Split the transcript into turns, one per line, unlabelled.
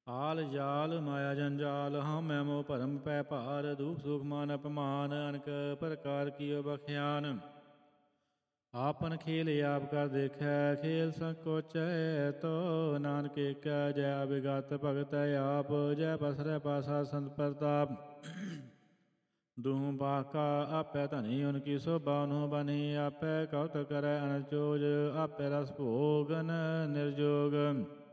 ਆਲ ਜਾਲ ਮਾਇਆ ਜੰਜਾਲ ਹਉ ਮੈਂ ਮੋਹ ਭਰਮ ਪੈ ਭਾਰ ਦੁਖ ਸੁਖ ਮਾਨ ਅਪਮਾਨ ਅਨਕ ਪ੍ਰਕਾਰ ਕੀਓ ਬਖਿਆਨ ਆਪਨ ਖੇਲ ਆਪ ਕਰ ਦੇਖੈ ਖੇਲ ਸੰਕੋਚੈ ਤੋ ਨਾਨਕ ਏਕੈ ਜੈ ਬਿਗਤ ਭਗਤ ਆਪ ਜੈ ਪਸਰੈ ਪਾਸਾ ਸੰਤ ਪ੍ਰਤਾਪ ਦੂਹ ਬਾਕਾ ਆਪੈ ਧਨੀ ਉਨਕੀ ਸੋਭਾ ਉਨਹੁ ਬਨੀ ਆਪੈ ਕਉਤ ਕਰੈ ਅਨਚੋਜ ਆਪੈ ਰਸ ਭੋਗਨ ਨਿਰਜੋਗ